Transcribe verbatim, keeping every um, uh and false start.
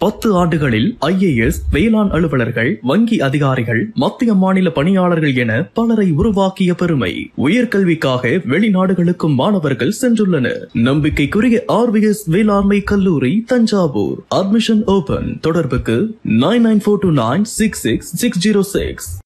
பத்து ஆண்டுகளில் ஐ A S, வேளாண் அலுவலர்கள், வங்கி அதிகாரிகள், மத்திய மாநில பணியாளர்கள் என பலரை உருவாக்கிய பெருமை. உயர்கல்விக்காக வெளிநாடுகளுக்கும் மாணவர்கள் சென்றுள்ளனர். நம்பிக்கைக்குரிய ஆர் வி எஸ் வேளாண்மை கல்லூரி, தஞ்சாவூர். Admission open. தொடர்புக்கு nine nine four two nine six six six zero six.